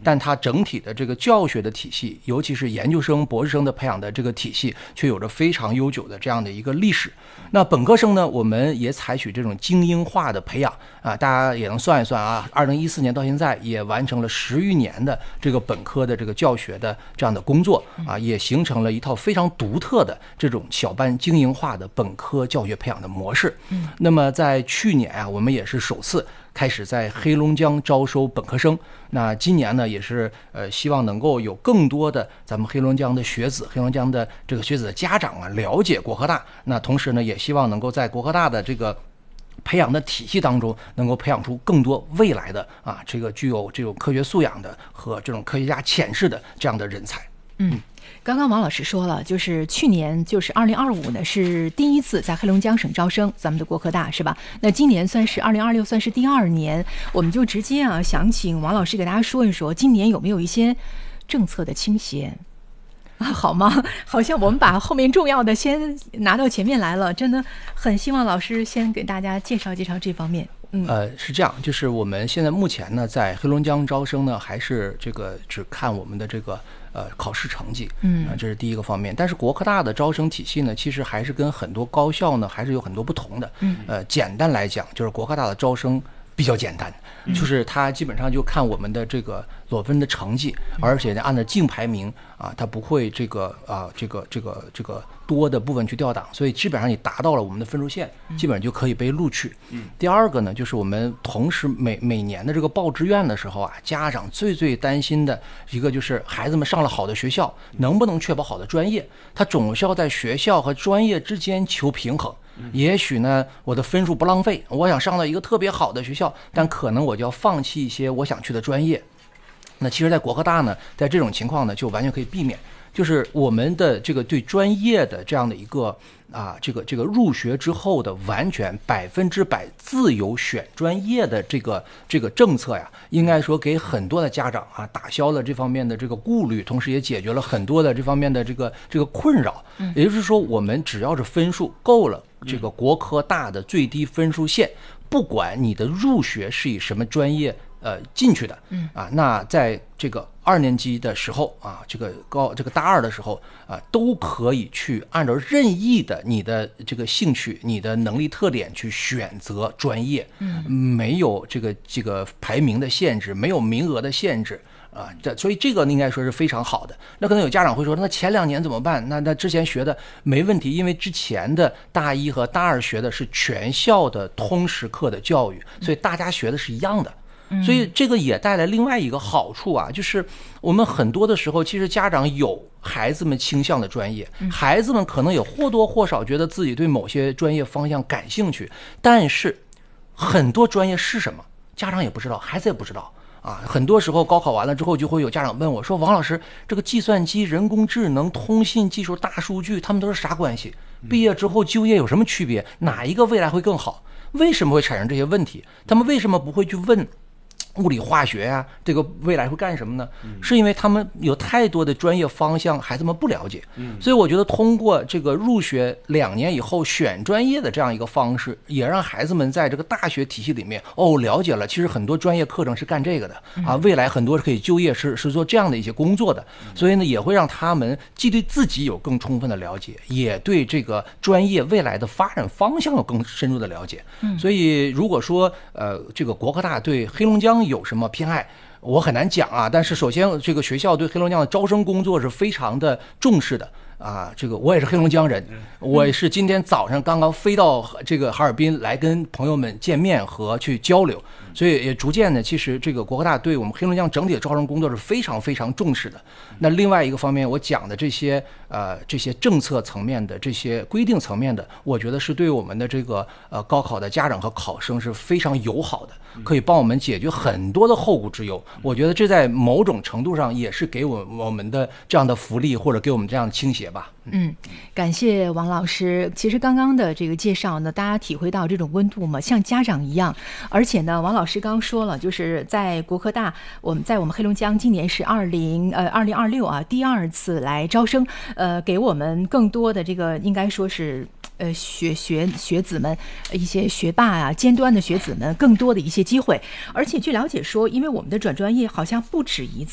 但它整体的这个教学的体系，尤其是研究生、博士生的培养的这个体系，却有着非常悠久的这样的一个历史。那本科生呢，我们也采取这种精英化的培养啊，大家也能算一算啊，2014年到现在也完成了10余年的这个本科的这个教学的这样的工作啊，也形成了一套非常独特的这种小班精英化的本科教学培养的模式。那么在去年啊，我们也是首次开始在黑龙江招收本科生。那今年呢，也是希望能够有更多的咱们黑龙江的学子、黑龙江的这个学子的家长啊，了解国科大。那同时呢，也希望能够在国科大的这个培养的体系当中，能够培养出更多未来的啊，这个具有这种科学素养的和这种科学家潜质的这样的人才。 刚刚王老师说了，就是去年就是2025呢是第一次在黑龙江省招生咱们的国科大是吧？那今年算是2026，算是第2年，我们就直接想请王老师给大家说一说，今年有没有一些政策的倾斜好吗？好像我们把后面重要的先拿到前面来了，真的很希望老师先给大家介绍介绍这方面。 是这样，就是我们现在目前呢，在黑龙江招生呢，还是这个只看我们的这个考试成绩，这是第一个方面。但是国科大的招生体系呢，其实还是跟很多高校呢还是有很多不同的。简单来讲，就是国科大的招生比较简单，就是它基本上就看我们的这个裸分的成绩，而且呢按照净排名啊，它不会这个多的部分去调档，所以基本上你达到了我们的分数线，基本上就可以被录取。第二个呢，就是我们同时每年的这个报志愿的时候啊，家长最担心的一个就是孩子们上了好的学校，能不能确保好的专业？他总是要在学校和专业之间求平衡。也许呢，我的分数不浪费，我想上到一个特别好的学校，但可能我就要放弃一些我想去的专业。那其实在国科大呢，在这种情况呢就完全可以避免，就是我们的这个对专业的这样的一个这个入学之后的完全100%自由选专业的这个政策呀，应该说给很多的家长打消了这方面的这个顾虑，同时也解决了很多的这方面的这个困扰。也就是说，我们只要是分数够了这个国科大的最低分数线，不管你的入学是以什么专业进去的，那在这个2年级的时候这个大2的时候都可以去按照任意的你的这个兴趣、你的能力特点去选择专业，没有这个排名的限制，没有名额的限制。所以这个应该说是非常好的。那可能有家长会说，那前2年怎么办？那之前学的没问题，因为之前的大1和大2学的是全校的通识课的教育，所以大家学的是一样的。所以这个也带来另外一个好处就是我们很多的时候，其实家长有孩子们倾向的专业，孩子们可能也或多或少觉得自己对某些专业方向感兴趣，但是很多专业是什么，家长也不知道，孩子也不知道。很多时候高考完了之后，就会有家长问我说，王老师，这个计算机、人工智能、通信技术、大数据，他们都是啥关系？毕业之后就业有什么区别？哪一个未来会更好？为什么会产生这些问题？他们为什么不会去问物理化学呀，这个未来会干什么呢？是因为他们有太多的专业方向孩子们不了解。所以我觉得通过这个入学2年以后选专业的这样一个方式，也让孩子们在这个大学体系里面了解了，其实很多专业课程是干这个的未来很多可以就业是做这样的一些工作的。所以呢，也会让他们既对自己有更充分的了解，也对这个专业未来的发展方向有更深入的了解。所以如果说这个国科大对黑龙江有什么偏爱，我很难讲但是首先，这个学校对黑龙江的招生工作是非常的重视的这个我也是黑龙江人，我是今天早上刚刚飞到这个哈尔滨来跟朋友们见面和去交流，所以也逐渐的，其实这个国科大对我们黑龙江整体的招生工作是非常非常重视的。那另外一个方面，我讲的这些政策层面的、这些规定层面的，我觉得是对我们的这个高考的家长和考生是非常友好的，可以帮我们解决很多的后顾之忧。我觉得这在某种程度上也是给我们的这样的福利，或者给我们这样的倾斜吧。 感谢王老师。其实刚刚的这个介绍呢，大家体会到这种温度嘛，像家长一样。而且呢，王老师刚刚说了，就是在国科大，我们黑龙江今年是2026第2次来招生，给我们更多的这个应该说是学子们，一些学霸尖端的学子们更多的一些机会。而且据了解说，因为我们的转专业好像不止一